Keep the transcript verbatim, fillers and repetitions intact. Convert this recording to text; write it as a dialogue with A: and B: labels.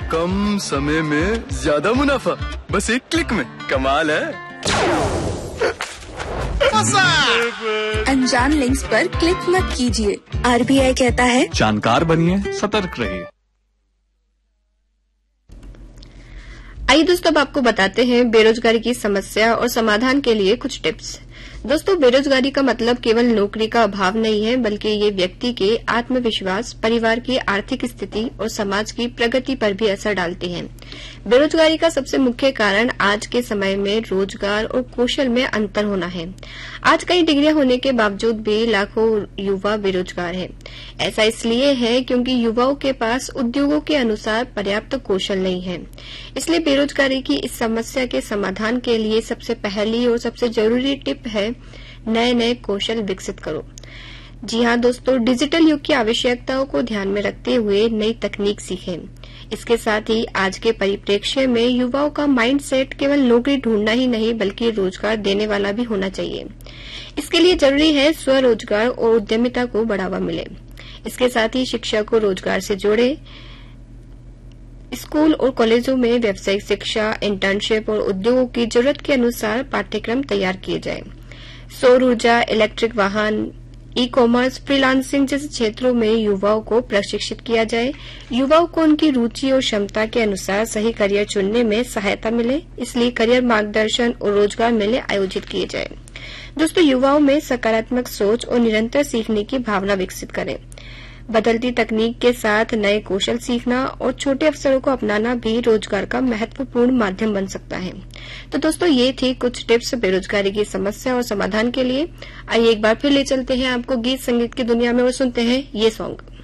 A: कम समय में ज्यादा मुनाफा, बस एक क्लिक में। कमाल है।
B: अनजान लिंक्स पर क्लिक मत कीजिए। आरबीआई कहता है
C: जानकार बनिए, सतर्क रहिए।
D: आइए दोस्तों, अब आपको बताते हैं बेरोजगारी की समस्या और समाधान के लिए कुछ टिप्स। दोस्तों, बेरोजगारी का मतलब केवल नौकरी का अभाव नहीं है, बल्कि ये व्यक्ति के आत्मविश्वास, परिवार की आर्थिक स्थिति और समाज की प्रगति पर भी असर डालती है। बेरोजगारी का सबसे मुख्य कारण आज के समय में रोजगार और कौशल में अंतर होना है। आज कई डिग्रियां होने के बावजूद भी लाखों युवा बेरोजगार हैं। ऐसा इसलिए है क्योंकि युवाओं के पास उद्योगों के अनुसार पर्याप्त कौशल नहीं है। इसलिए बेरोजगारी की इस समस्या के समाधान के लिए सबसे पहली और सबसे जरूरी टिप है नए नए कौशल विकसित करो। जी हाँ दोस्तों, डिजिटल युग की आवश्यकताओं को ध्यान में रखते हुए नई तकनीक सीखें। इसके साथ ही आज के परिप्रेक्ष्य में युवाओं का माइंडसेट केवल नौकरी ढूंढना ही नहीं, बल्कि रोजगार देने वाला भी होना चाहिए। इसके लिए जरूरी है स्वरोजगार और उद्यमिता को बढ़ावा मिले। इसके साथ ही शिक्षा को रोजगार से जोड़े। स्कूल और कॉलेजों में व्यावसायिक शिक्षा, इंटर्नशिप और उद्योगों की जरूरत के अनुसार पाठ्यक्रम तैयार किए जाए। सौर ऊर्जा, इलेक्ट्रिक वाहन, ई कॉमर्स, फ्रीलांसिंग जैसे क्षेत्रों में युवाओं को प्रशिक्षित किया जाए। युवाओं को उनकी रुचि और क्षमता के अनुसार सही करियर चुनने में सहायता मिले, इसलिए करियर मार्गदर्शन और रोजगार मेले आयोजित किए जाए। दोस्तों, युवाओं में सकारात्मक सोच और निरंतर सीखने की भावना विकसित करें। बदलती तकनीक के साथ नए कौशल सीखना और छोटे अवसरों को अपनाना भी रोजगार का महत्वपूर्ण माध्यम बन सकता है। तो दोस्तों, ये थी कुछ टिप्स बेरोजगारी की समस्या और समाधान के लिए। आइए एक बार फिर ले चलते हैं आपको गीत संगीत की दुनिया में और सुनते हैं ये सॉन्ग।